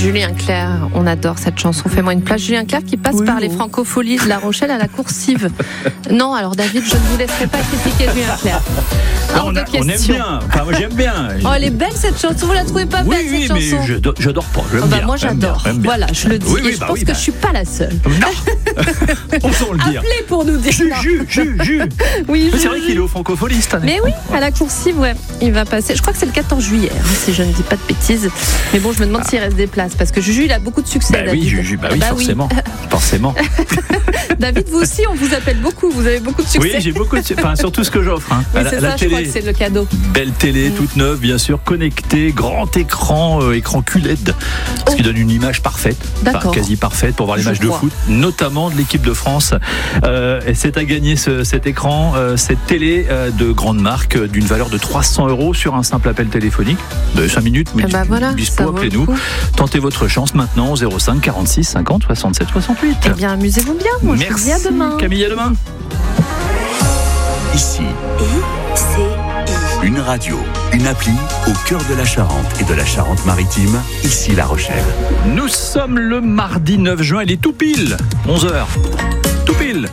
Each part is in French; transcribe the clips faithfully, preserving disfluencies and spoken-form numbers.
Julien Clerc, on adore cette chanson. Fais-moi une place. Julien Clerc qui passe oui, par oui. les francopholies de La Rochelle à la Coursive. Non, alors David, je ne vous laisserai pas critiquer Julien Clerc. Non, on, a, on aime bien. Enfin, moi j'aime bien. Oh, elle est belle cette chanson. Vous la trouvez pas oui, belle oui, cette mais chanson? je, j'adore pas. J'aime oh, bah, bien. moi j'adore. Bien, voilà, je le dis. Oui, oui, et je bah, pense oui, que bah. je suis pas la seule. Non. Osons le dire. Appelez pour nous dire. Ju, ju, ju, ju. Oui, mais c'est vrai qu'il est au francophonie cette année. Mais oui, à la Coursive, ouais. Il va passer. Je crois que c'est le quatorze juillet, hein, si je ne dis pas de bêtises. Mais bon, je me demande ah. s'il reste des places parce que Juju, il a beaucoup de succès. Bah David. oui, Juju, bah oui, bah forcément. Oui. Forcément. David, vous aussi, on vous appelle beaucoup. Vous avez beaucoup de succès. Oui, j'ai beaucoup de succès. Enfin, surtout ce que j'offre. Hein. Oui, la, c'est la ça, télé. je crois que c'est le cadeau. Belle télé, mmh. toute neuve, bien sûr, connectée, grand écran, euh, écran Q L E D, ce oh. qui donne une image parfaite, enfin, quasi parfaite pour voir les je matchs crois. de foot, notamment de l'équipe de France. Euh, et c'est à gagner ce, cet écran, euh, cette télé euh, de grande marque euh, d'une valeur de trois cents euros sur un simple appel téléphonique de cinq minutes. Eh bah voilà, dispo, appelez-nous. Tentez votre chance maintenant au zéro cinq quarante-six cinquante soixante-sept soixante-huit. Eh bien, amusez-vous bien. Moi, Merci. Je vous dis à demain. Camille, à demain. Ici, I C I. Une radio, une appli au cœur de la Charente et de la Charente-Maritime, ici La Rochelle. Nous sommes le mardi neuf juin, il est tout pile, onze heures. Tout pile.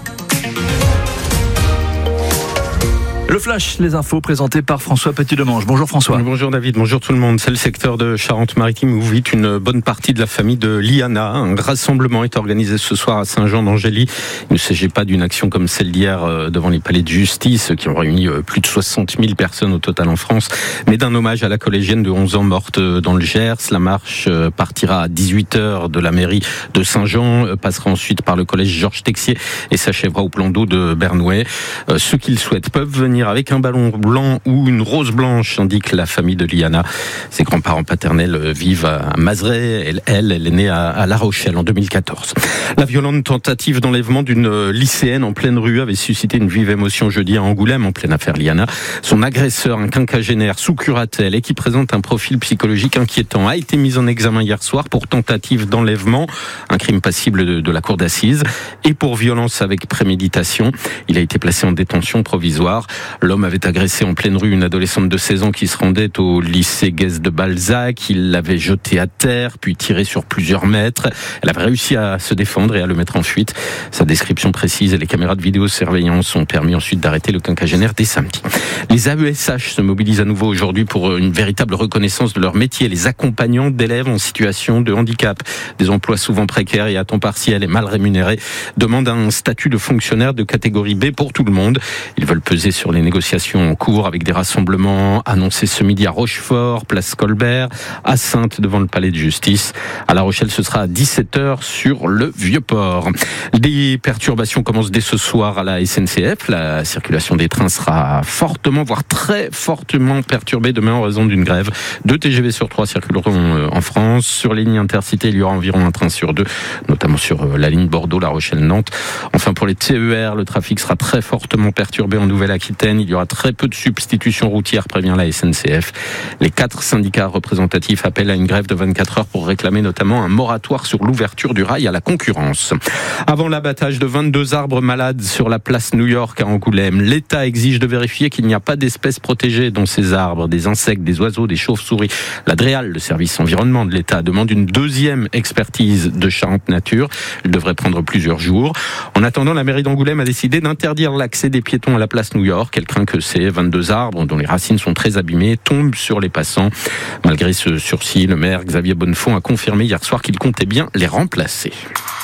Le Flash, les infos présentées par François Petit-Demange. Bonjour François. Bonjour David, bonjour tout le monde. C'est le secteur de Charente-Maritime où vit une bonne partie de la famille de Liana. Un rassemblement est organisé ce soir à Saint-Jean-d'Angély. Il ne s'agit pas d'une action comme celle d'hier devant les palais de justice qui ont réuni plus de soixante mille personnes au total en France, mais d'un hommage à la collégienne de onze ans morte dans le Gers. La marche partira à dix-huit heures de la mairie de Saint-Jean, passera ensuite par le collège Georges Texier et s'achèvera au plan d'eau de Bernouais. Ceux qui le souhaitent peuvent venir avec un ballon blanc ou une rose blanche, indique la famille de Liana. Ses grands-parents paternels vivent à Mazeray. Elle, elle, elle est née à, à La Rochelle en deux mille quatorze. La violente tentative d'enlèvement d'une lycéenne en pleine rue avait suscité une vive émotion jeudi à Angoulême, en pleine affaire Liana. Son agresseur, un quinquagénaire sous curatelle et qui présente un profil psychologique inquiétant, a été mis en examen hier soir pour tentative d'enlèvement, un crime passible de, de la cour d'assises, et pour violence avec préméditation. Il a été placé en détention provisoire. L'homme avait agressé en pleine rue une adolescente de seize ans qui se rendait au lycée Guès de Balzac. Il l'avait jetée à terre, puis tiré sur plusieurs mètres. Elle avait réussi à se défendre et à le mettre en fuite. Sa description précise et les caméras de vidéosurveillance ont permis ensuite d'arrêter le quinquagénaire dès samedi. Les A E S H se mobilisent à nouveau aujourd'hui pour une véritable reconnaissance de leur métier. Les accompagnants d'élèves en situation de handicap, des emplois souvent précaires et à temps partiel et mal rémunérés, demandent un statut de fonctionnaire de catégorie B pour tout le monde. Ils veulent peser sur les négociations en cours avec des rassemblements annoncés ce midi à Rochefort, place Colbert, à Saintes devant le palais de justice. À La Rochelle, ce sera à dix-sept heures sur le Vieux-Port. Des perturbations commencent dès ce soir à la S N C F. La circulation des trains sera fortement, voire très fortement perturbée demain en raison d'une grève. Deux T G V sur trois circuleront en France. Sur les lignes intercités, il y aura environ un train sur deux, notamment sur la ligne Bordeaux-La Rochelle-Nantes. Enfin, pour les T E R, le trafic sera très fortement perturbé en Nouvelle-Aquitaine. Il y aura très peu de substitutions routières, prévient la S N C F. Les quatre syndicats représentatifs appellent à une grève de vingt-quatre heures pour réclamer notamment un moratoire sur l'ouverture du rail à la concurrence. Avant l'abattage de vingt-deux arbres malades sur la place New York à Angoulême, l'État exige de vérifier qu'il n'y a pas d'espèces protégées dans ces arbres, des insectes, des oiseaux, des chauves-souris. La DREAL, le service environnement de l'État, demande une deuxième expertise de Charente Nature. Elle devrait prendre plusieurs jours. En attendant, la mairie d'Angoulême a décidé d'interdire l'accès des piétons à la place New York. Elle craint que ces vingt-deux arbres, dont les racines sont très abîmées, tombent sur les passants. Malgré ce sursis, le maire Xavier Bonnefond a confirmé hier soir qu'il comptait bien les remplacer.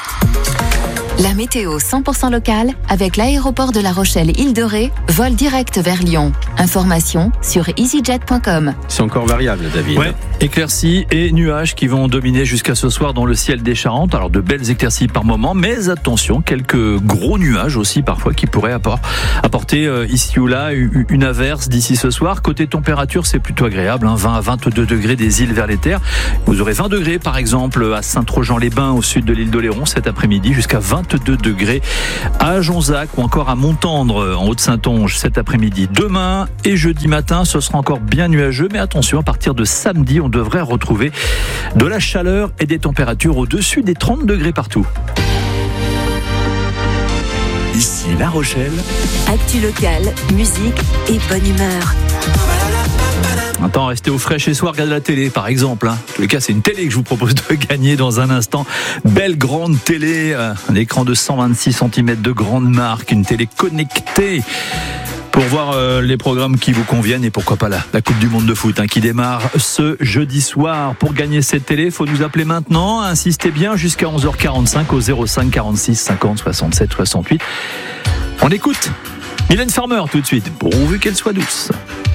La météo cent pour cent locale avec l'aéroport de La Rochelle-Île de Ré, vol direct vers Lyon. Information sur easyjet point com. C'est encore variable, David. Ouais, éclaircies et nuages qui vont dominer jusqu'à ce soir dans le ciel des Charentes. Alors de belles éclaircies par moment, mais attention, quelques gros nuages aussi parfois qui pourraient apporter euh, ici ou là une averse d'ici ce soir. Côté température, c'est plutôt agréable, hein, vingt à vingt-deux degrés des îles vers les terres. Vous aurez vingt degrés par exemple à Saint-Trojan-les-Bains au sud de l'île d'Oléron cet après-midi, jusqu'à vingt-deux degrés à Jonzac ou encore à Montendre en Haute-Saintonge cet après-midi. Demain et jeudi matin, ce sera encore bien nuageux, mais attention, à partir de samedi, on devrait retrouver de la chaleur et des températures au-dessus des trente degrés partout. Ici La Rochelle. Actu locale, musique et bonne humeur. Attends, restez au frais chez soi, regardez la télé par exemple. Hein. En tous les cas, c'est une télé que je vous propose de gagner dans un instant. Belle grande télé, un écran de cent vingt-six centimètres de grande marque, une télé connectée pour voir euh, les programmes qui vous conviennent et pourquoi pas la, la Coupe du Monde de foot hein, qui démarre ce jeudi soir. Pour gagner cette télé, il faut nous appeler maintenant. Insistez bien jusqu'à onze heures quarante-cinq au zéro cinq quarante-six cinquante soixante-sept soixante-huit. On écoute Mylène Farmer tout de suite, pourvu qu'elle soit douce.